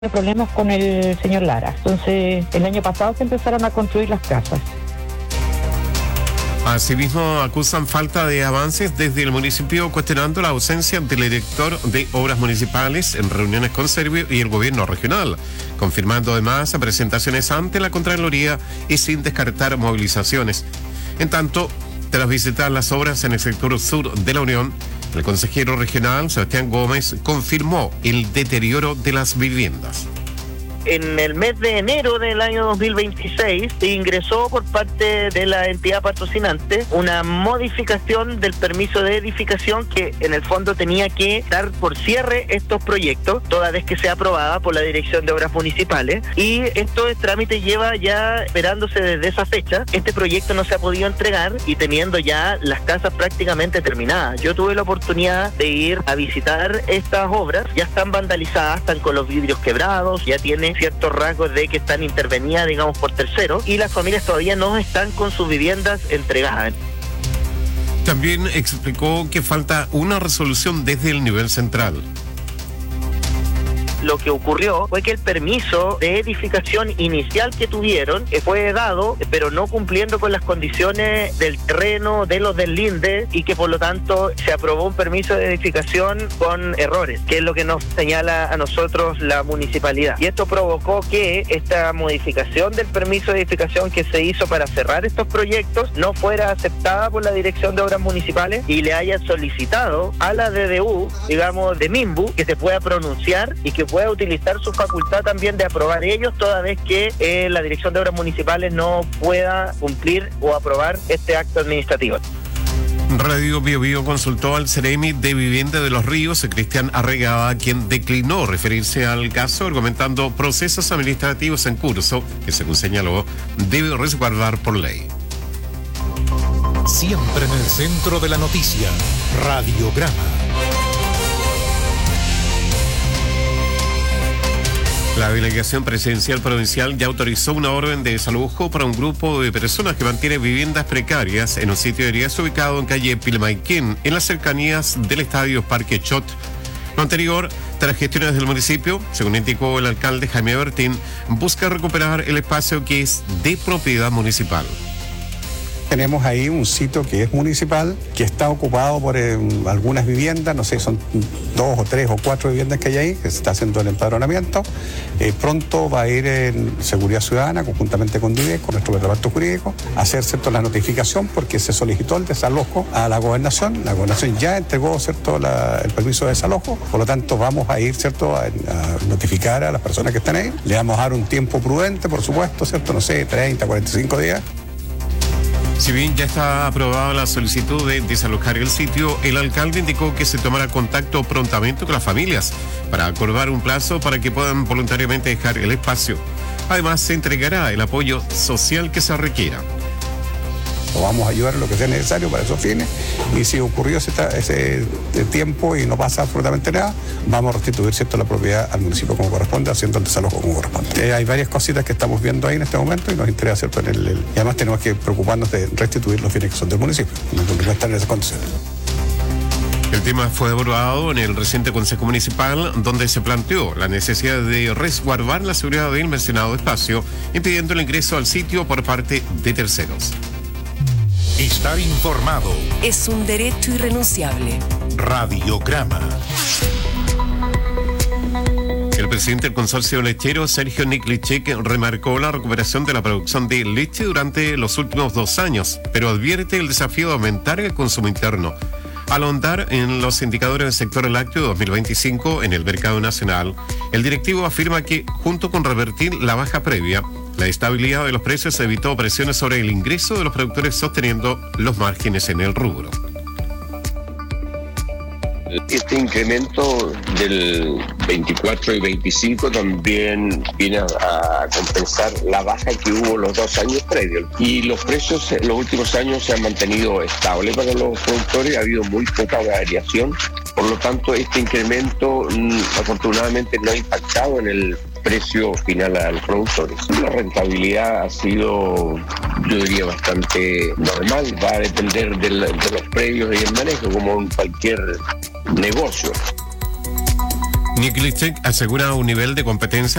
problemas con el señor Lara. Entonces, el año pasado se empezaron a construir las casas. Asimismo, acusan falta de avances desde el municipio, cuestionando la ausencia del director de Obras Municipales en reuniones con Servio y el gobierno regional, confirmando además presentaciones ante la Contraloría y sin descartar movilizaciones. En tanto, tras visitar las obras en el sector sur de la Unión, el consejero regional, Sebastián Gómez, confirmó el deterioro de las viviendas. En el mes de enero del año 2026 se ingresó por parte de la entidad patrocinante una modificación del permiso de edificación que en el fondo tenía que dar por cierre estos proyectos, toda vez que sea aprobada por la Dirección de Obras Municipales, y esto de trámite lleva ya esperándose desde esa fecha. Este proyecto no se ha podido entregar y teniendo ya las casas prácticamente terminadas. Yo tuve la oportunidad de ir a visitar estas obras, ya están vandalizadas, están con los vidrios quebrados, ya tienen ciertos rasgos de que están intervenidas, digamos, por terceros, y las familias todavía no están con sus viviendas entregadas. También explicó que falta una resolución desde el nivel central. Lo que ocurrió fue que el permiso de edificación inicial que tuvieron fue dado, pero no cumpliendo con las condiciones del terreno, de los deslindes, y que por lo tanto se aprobó un permiso de edificación con errores, que es lo que nos señala a nosotros la municipalidad. Y esto provocó que esta modificación del permiso de edificación que se hizo para cerrar estos proyectos no fuera aceptada por la Dirección de Obras Municipales y le haya solicitado a la DDU, digamos, de Minbu, que se pueda pronunciar y que pueda utilizar su facultad también de aprobar ellos, toda vez que la Dirección de Obras Municipales no pueda cumplir o aprobar este acto administrativo. Radio Bio Bio consultó al Ceremi de Vivienda de los Ríos, Cristian Arregada, quien declinó referirse al caso, argumentando procesos administrativos en curso que, según señaló, debe resguardar por ley. Siempre en el centro de la noticia, Radiograma. La Delegación Presidencial Provincial ya autorizó una orden de desalojo para un grupo de personas que mantiene viviendas precarias en un sitio de riesgo ubicado en calle Pilmaiquén, en las cercanías del estadio Parque Chot. Lo anterior, tras gestiones del municipio, según indicó el alcalde Jaime Bertín, busca recuperar el espacio que es de propiedad municipal. Tenemos ahí un sitio que es municipal, que está ocupado por algunas viviendas, no sé, son 2 o 3 o 4 viviendas que hay ahí, que se está haciendo el empadronamiento. Pronto va a ir en Seguridad Ciudadana, conjuntamente con DIVEC, con nuestro departamento jurídico, a hacer, ¿cierto?, la notificación, porque se solicitó el desalojo a la gobernación. La gobernación ya entregó, ¿cierto?, el permiso de desalojo, por lo tanto vamos a ir, ¿cierto?, a notificar a las personas que están ahí. Le vamos a dar un tiempo prudente, por supuesto, ¿cierto?, no sé, 30, 45 días. Si bien ya está aprobada la solicitud de desalojar el sitio, el alcalde indicó que se tomará contacto prontamente con las familias para acordar un plazo para que puedan voluntariamente dejar el espacio. Además, se entregará el apoyo social que se requiera. Vamos a ayudar en lo que sea necesario para esos fines, y si ocurrió ese tiempo y no pasa absolutamente nada, vamos a restituir, ¿cierto?, la propiedad al municipio como corresponde, haciendo el desalojo como corresponde. Hay varias cositas que estamos viendo ahí en este momento y nos interesa, ¿cierto?, y además tenemos que preocuparnos de restituir los bienes que son del municipio, no están en esa condición. El tema fue abordado en el reciente Consejo Municipal, donde se planteó la necesidad de resguardar la seguridad del mencionado espacio, impidiendo el ingreso al sitio por parte de terceros. Estar informado es un derecho irrenunciable. Radiograma. El presidente del consorcio lechero, Sergio Niklichek, remarcó la recuperación de la producción de leche durante los últimos 2 años, pero advierte el desafío de aumentar el consumo interno. Al ahondar en los indicadores del sector lácteo 2025 en el mercado nacional, el directivo afirma que, junto con revertir la baja previa, la estabilidad de los precios evitó presiones sobre el ingreso de los productores, sosteniendo los márgenes en el rubro. Este incremento del 24 y 25 también viene a compensar la baja que hubo los 2 años previos. Y los precios en los últimos años se han mantenido estables para los productores, ha habido muy poca variación. Por lo tanto, este incremento afortunadamente no ha impactado en el precio final a los productores. La rentabilidad ha sido, yo diría, bastante normal. Va a depender de los predios y el manejo, como en cualquier negocio. Nikolichek asegura un nivel de competencia